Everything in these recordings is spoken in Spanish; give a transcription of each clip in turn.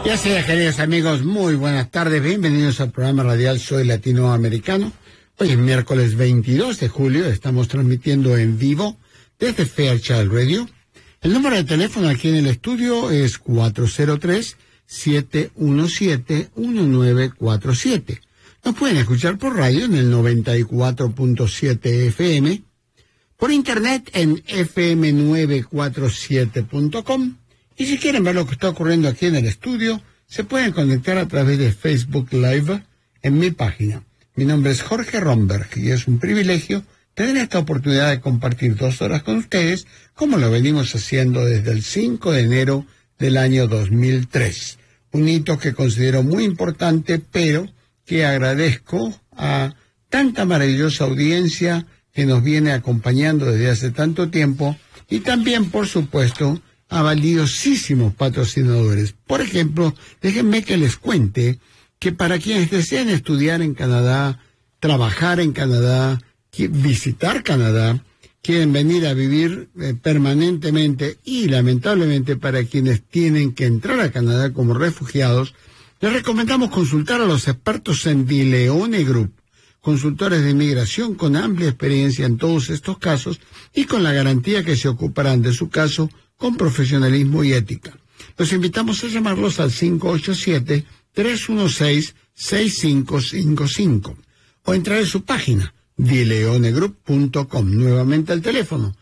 Y así es, queridos amigos, muy buenas tardes, bienvenidos al programa radial Soy Latinoamericano. Hoy es miércoles 22 de julio, estamos transmitiendo en vivo desde Fairchild Radio. El número de teléfono aquí en el estudio es 403-717-1947. Nos pueden escuchar por radio en el 94.7 FM, por internet en fm947.com. Y si quieren ver lo que está ocurriendo aquí en el estudio, se pueden conectar a través de Facebook Live en mi página. Mi nombre es Jorge Romberg y es un privilegio tener esta oportunidad de compartir 2 horas con ustedes, como lo venimos haciendo desde el 5 de enero del año 2003. Un hito que considero muy importante, pero que agradezco a tanta maravillosa audiencia que nos viene acompañando desde hace tanto tiempo, y también, por supuesto, a valiosísimos patrocinadores. Por ejemplo, déjenme que les cuente que para quienes desean estudiar en Canadá, trabajar en Canadá, visitar Canadá, quieren venir a vivir permanentemente, y lamentablemente para quienes tienen que entrar a Canadá como refugiados, les recomendamos consultar a los expertos en DeLeone Group, consultores de inmigración con amplia experiencia en todos estos casos y con la garantía que se ocuparán de su caso con profesionalismo y ética. Los invitamos a llamarlos al 587-316-6555 o entrar en su página deleonegroup.com. Nuevamente el teléfono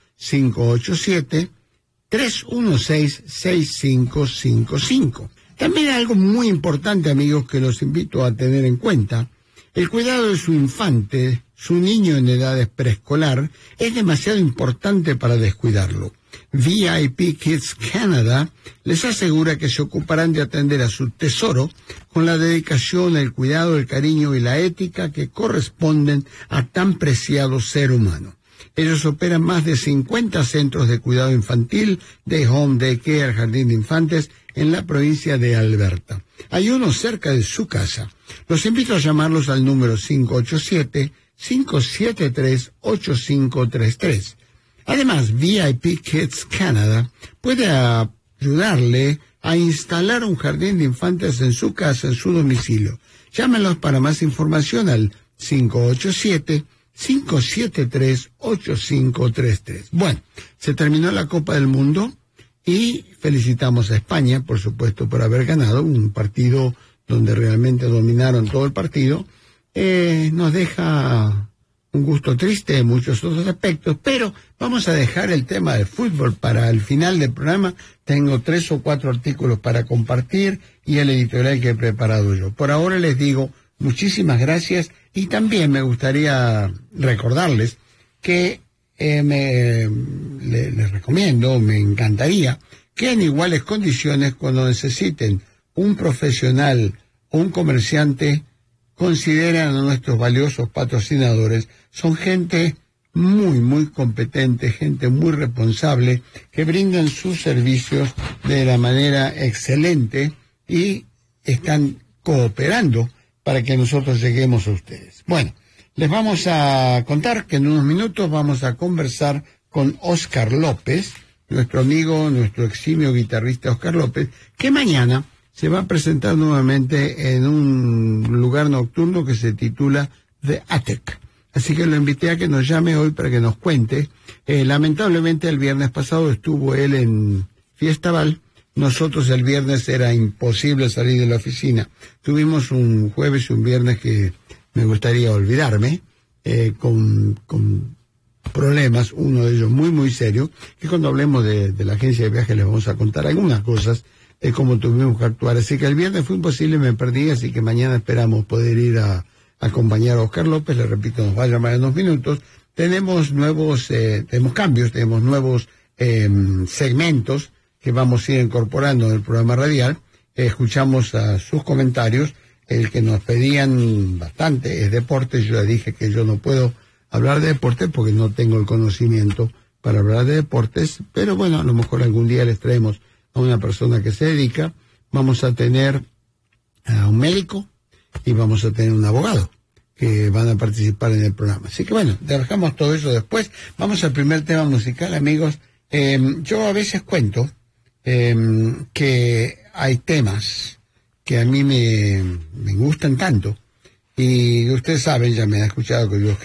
587-316-6555. También hay algo muy importante, amigos, que los invito a tener en cuenta. El cuidado de su infante, su niño en edades preescolar, es demasiado importante para descuidarlo. VIP Kids Canada les asegura que se ocuparán de atender a su tesoro con la dedicación, el cuidado, el cariño y la ética que corresponden a tan preciado ser humano. Ellos operan más de 50 centros de cuidado infantil, de home daycare, jardín de infantes, en la provincia de Alberta. Hay uno cerca de su casa. Los invito a llamarlos al número 587-573-8533. Además, VIP Kids Canada puede ayudarle a instalar un jardín de infantes en su casa, en su domicilio. Llámenlos para más información al 587-573-8533. Bueno, se terminó la Copa del Mundo y felicitamos a España, por supuesto, por haber ganado un partido donde realmente dominaron todo el partido. Nos deja un gusto triste en muchos otros aspectos, pero vamos a dejar el tema del fútbol para el final del programa. Tengo 3 o 4 artículos para compartir y el editorial que he preparado yo. Por ahora les digo muchísimas gracias, y también me gustaría recordarles que les recomiendo, me encantaría que en iguales condiciones, cuando necesiten un profesional o un comerciante, consideren a nuestros valiosos patrocinadores. Son gente muy, muy competente, gente muy responsable, que brindan sus servicios de la manera excelente y están cooperando para que nosotros lleguemos a ustedes. Bueno, les vamos a contar que en unos minutos vamos a conversar con Oscar López, nuestro amigo, nuestro eximio guitarrista Oscar López, que mañana se va a presentar nuevamente en un lugar nocturno que se titula The Attic. Así que lo invité a que nos llame hoy para que nos cuente. Lamentablemente el viernes pasado estuvo él en Fiestaval. Nosotros el viernes era imposible salir de la oficina. Tuvimos un jueves y un viernes que me gustaría olvidarme, con problemas, uno de ellos muy, muy serio, que cuando hablemos de la agencia de viajes les vamos a contar algunas cosas de cómo tuvimos que actuar. Así que el viernes fue imposible, me perdí, así que mañana esperamos poder ir a acompañar a Oscar López. Le repito, nos va a llamar en unos minutos. Tenemos nuevos, tenemos cambios, tenemos nuevos segmentos que vamos a ir incorporando en el programa radial. Escuchamos a sus comentarios. El que nos pedían bastante es deporte. Yo ya dije que yo no puedo hablar de deporte porque no tengo el conocimiento para hablar de deportes, pero bueno, a lo mejor algún día les traemos a una persona que se dedica. Vamos a tener a un médico y vamos a tener un abogado que van a participar en el programa. Así que bueno, dejamos todo eso después. Vamos al primer tema musical, amigos. Yo a veces cuento que hay temas que a mí me gustan tanto. Y ustedes saben, ya me han escuchado que yo